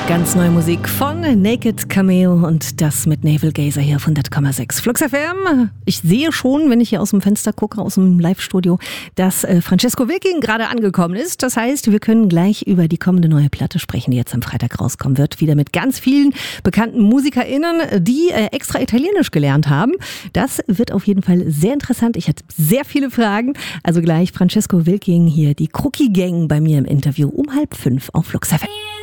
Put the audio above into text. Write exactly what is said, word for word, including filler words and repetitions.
Ganz neue Musik von Naked Camille und das mit Navel Gazer hier auf hundert Komma sechs Flux F M. Ich sehe schon, wenn ich hier aus dem Fenster gucke, aus dem Live-Studio, dass äh, Francesco Wilking gerade angekommen ist. Das heißt, wir können gleich über die kommende neue Platte sprechen, die jetzt am Freitag rauskommen wird. Wieder mit ganz vielen bekannten MusikerInnen, die äh, extra Italienisch gelernt haben. Das wird auf jeden Fall sehr interessant. Ich hatte sehr viele Fragen. Also gleich Francesco Wilking hier, die Crookie Gang bei mir im Interview um halb fünf auf Flux F M.